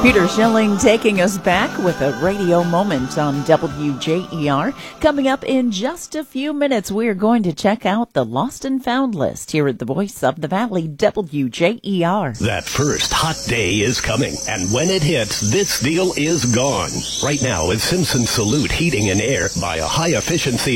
Peter Schilling taking us back with a radio moment on WJER. Coming up in just a few minutes, we're going to check out the Lost and Found list here at the Voice of the Valley, WJER. That first hot day is coming, and when it hits, this deal is gone. Right now, at Simpson Salute Heating and Air, buy a high-efficiency